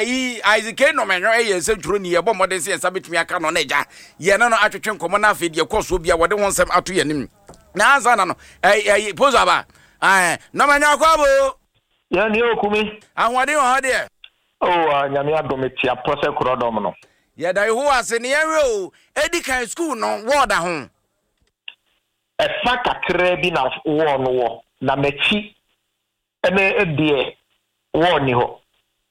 ayi Isaac no menyo eye sentro ni ye bɔ modern science abetumi aka no na eja ye no atwetwe nkomo na afedi ekoso bia wode won sem ato yanim na anza na no pozo aba no menyo kwabo ya ni okumi ahwade ho de nyame adometia prose krodom no ye dai ho ase ne yewe o edikan school no word ho efa kakra bi na wo no wo na machi ene edie wo ni ho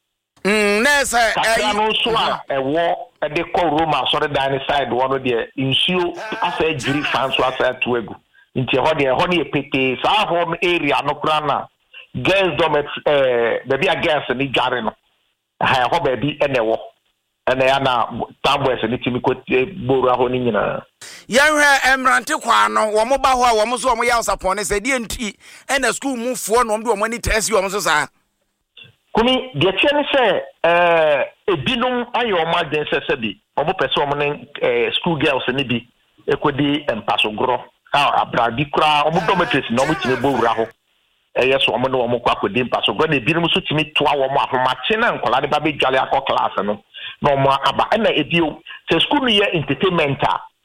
nessa no so a ewo ede ko Roma sori dan side wo no de nsuo asa jiri fan so asa tuegu nti ho de ho ne pete sa ho area no kra na girls dormitory baby a girls ni jare no ha ho baby ene wo ene ya na tamboys ni timi ko boru aho ni nyina yanhwe emrante kwa no wo mo ba ho a wo mo so mo ya usapone se die nti ene school mu fuo no de wo mani test wo mo so sa kumi de tiene se ebinum ayo ma den se bi obo pese omo ne school girls ni bi ekodi empaso gro abradi kura omo dormitories no mo timi boru aho yes omo no omo kwa kodi empaso gro de binum so timi toa wo mo ahomache na nkola de ba be dwale akọ class no no mo aba na ebio se school ni ye entertainment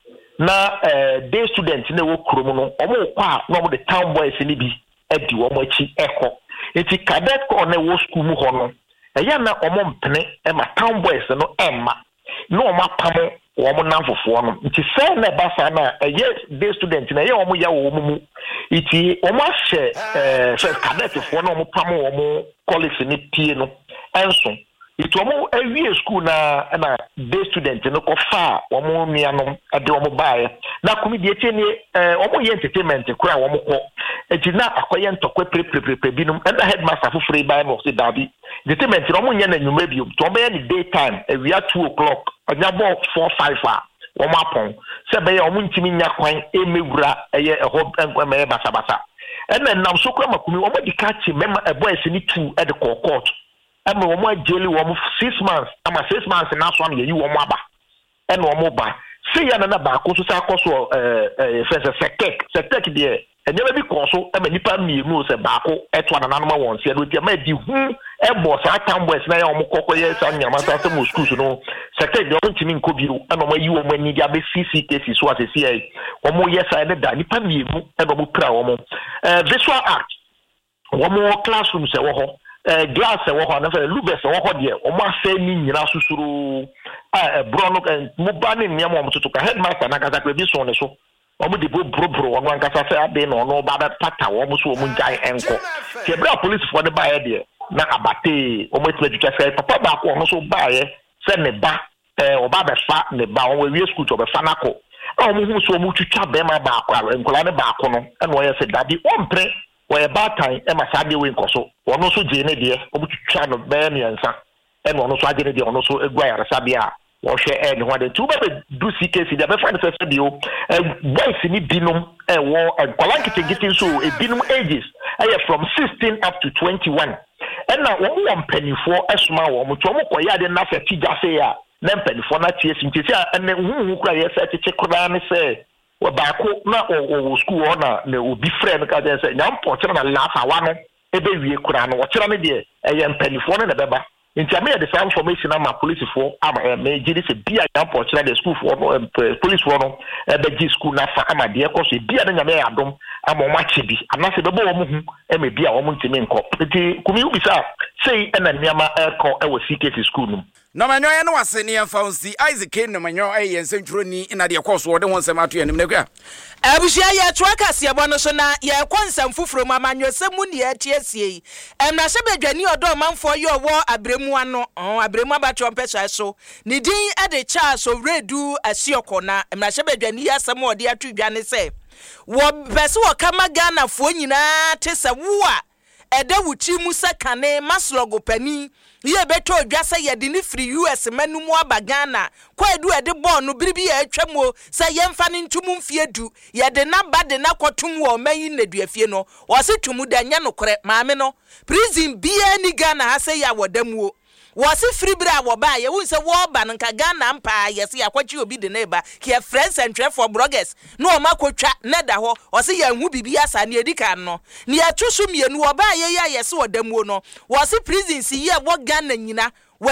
na day students na wo kromo no omo kwa na omo the town boys ni bi edi wo mo achi eko eti cadet ko na wo school mu ho no eya na omo mpene e ma town boys no emma no omo apam wo mo nanfofo no nti se na ba sa na eye day student na ye omo ya wo mu iti omo ahye first cadet fo na omo pam wo mo college ni pie no enso iti omo awie school na day student no ko fa omo mia no ade omo baaye na komedi etie ni omo ye entertainment kura omo ko eti na akoye ntokwe pre binum and headmaster for free by mo se dabi entertainment no omo nya na nwuma bi to omo ye ni daytime awia 2 o'clock anya bo 4-5 a omo apon se be ye omo ntimi nya kwan emewura eye eho enkweme basa ena nam so kwa makumi omo dikachi mema boys ni 2 at the court ama omo ajeli omo 6 months ama 6 months na so am ye yi omo aba ena omo ba se ya na ba ko so sa koso first sectek de enye bi konso ama nipa mienu se ba ko eto na nanoma won se do ti ma di hu ebo sa tamboys na ya omo kokoye sa nyama sa se mo school no sectek de omo ntimi nko biru ena omo yi omo ani dia be CCTC so asesi ai omo yesa ne da nipa mienu ena omo pra omo visual art omo classroom se wo ho glass wo ho na fe lubes wo ho de omo afa ni nyira susuru brono mo ba ne nyama omo tutuka headmaster na kasa kwa bi so ne so omo de bro wo wan kasa fe ade no no ba pata wo mo so omo njai enko ke bra police for the bae de na abate omo tla juka fe papa ba ko no so bae se ne ba oba be fa ne ba wo wie school to be fa na ko omo hu so omo twitwa be ma ba ko enkola ne ba ko no e no ye se dadi ompre wo e ba tan e ma sa de we nkoso wo no so je ne de omo twitwa no be ne yansa e no so age ne de ono so egua ya resabia wo hwe e ne ho de tu be do CKC de be fa ne se bio boys ni binum e wo enkola kitigiti so e binum ages from 16 up to 21 and na wo mpanifo esuma wo mo to mo koya de na fa tigya se ya na mpanifo na tie sim tie ene hu kura ye se tete kura ne se wo ba ko na o school ona na obi friend ka de se nyam po kira na lafa wa no ebe wie kura no wo kira ne de eye mpanifo ne beba nti ame de some information ama police for ama me gidi se bia nyam po kira de school for no police for no ebe gi school na fa ama de ko se bia na nyame adom ama o ma chebi anase bebo wo mu hu eme bia wo mu ntimi nko nti kumi ubisa sei ena niama ko e wo CKC school no no manyo ye no wase ne yemfa onsi Isaac no manyo ye nsentwroni ina de koso wo de won sem ato yanim nekwa abushia ye tuaka abo no so na ye kwonsam fufuro mu amanyo semu ne ye tiesie emna sebedwani odo manfo ye owo abremu ano abremu abacho mpesa so ne din ade cha so redu asioko na emna sebedwani ya sam ode atudwane se wo bese wo kama Ghana fo nyina tese wo a ede wuchi musa kane maslogo pani ye beto dwase ye de ni free US manumu aba Ghana kwa edu ede bon no biribi ye atwamo sa ye mfa ne ntumu mfie du ye de na ba de na kwatum wo mayin na duafie no wo se tumu da nya no kore maame no prison bia ni Ghana ha se ya wodamuo wasi free bra wo ba ye won se wo ba nka Ghana mpa yesi akwachi obi de neba ke friends and for bloggers no o makotwa neda ho o se ya hu bibi asa ne edika no ne atwoso mienu wo ba ye ya yesi wodamuo no wasi prison si ye wo Ghana nyina